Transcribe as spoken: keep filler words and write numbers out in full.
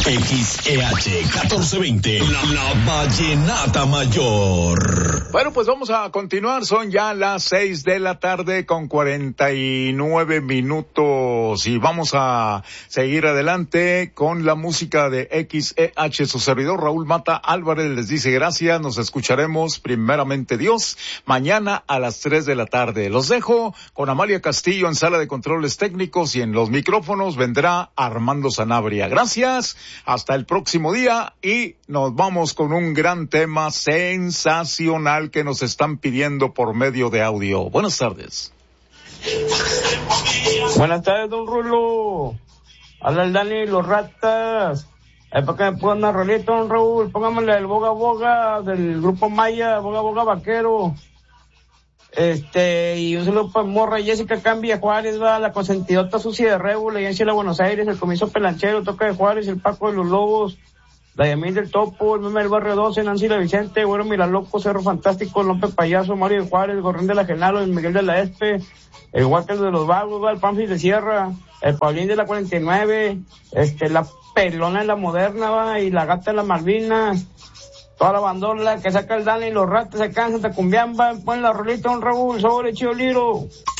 X E H catorce veinte, la, la Vallenata Mayor. Bueno, pues vamos a continuar, son ya las seis de la tarde con cuarenta y nueve minutos y vamos a seguir adelante con la música de X E H. Su servidor Raúl Mata Álvarez les dice gracias, nos escucharemos primeramente Dios mañana a las tres de la tarde. Los dejo con Amalia Castillo en sala de controles técnicos y en los micrófonos vendrá Armando Sanabria. Gracias, hasta el próximo día y nos vamos con un gran tema sensacional que nos están pidiendo por medio de audio. Buenas tardes. Buenas tardes, don Rulo. Habla el Dani, los ratas. Eh, para que me pongan una rolita, don Raúl. Póngamele el Boga Boga del grupo Maya, Boga Boga Vaquero. Este, y un saludo para Morra Jessica Cambia Juárez, va, la consentidota sucia de Rebul, allá en Ciudad Buenos Aires, el comienzo Pelanchero, Toca de Juárez, el Paco de los Lobos, la Yamil del Topo, el Meme del Barrio doce, Nancy la Vicente, Güero Miraloco, Cerro Fantástico, Lompe Payaso, Mario de Juárez, el Gorrón de la Genaro, el Miguel de la Espe, el Walker de los Vagos, va, el Pamphis de Sierra, el Paulín de la cuarenta y nueve, este, la Pelona de la Moderna, va, y la Gata de la Malvinas, toda la bandola que saca el Dani y los ratas acá en Santa Cumbiamba, ponen la rolita, un Raúl, sobre Chido Liro.